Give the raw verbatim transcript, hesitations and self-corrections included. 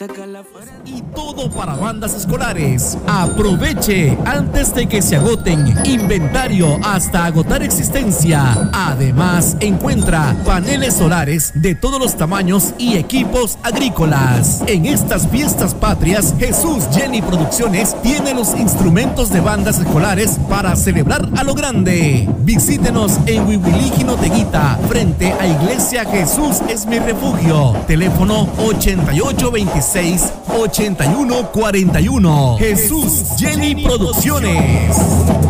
Y todo para bandas escolares. Aproveche antes de que se agoten. Inventario hasta agotar existencia. Además, encuentra paneles solares de todos los tamaños y equipos agrícolas. En estas fiestas patrias, Jesús Jenny Producciones tiene los instrumentos de bandas escolares para celebrar a lo grande. Visítenos en Huihuilí Teguita, frente a Iglesia Jesús es mi refugio. Teléfono ochenta y ocho veintiséis ochenta y uno cuarenta y uno. Jesús Jenny Producciones.